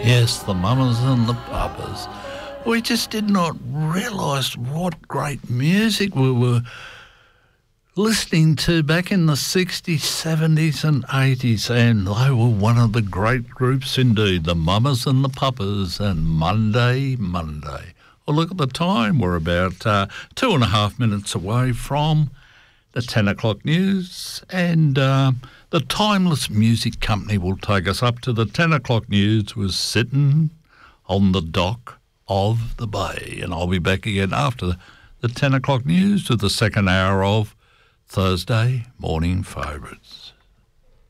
Yes, the mamas and the papas. We just did not realise what great music we were listening to back in the 60s, 70s and 80s, and they were one of the great groups indeed, the Mamas and the Papas and Monday, Monday. Well, look at the time. We're about 2.5 minutes away from the 10 o'clock news, and the Timeless Music Company will take us up to the 10 o'clock news. Was sitting on the dock of the bay, and I'll be back again after the 10 o'clock news with the second hour of Thursday Morning Favourites.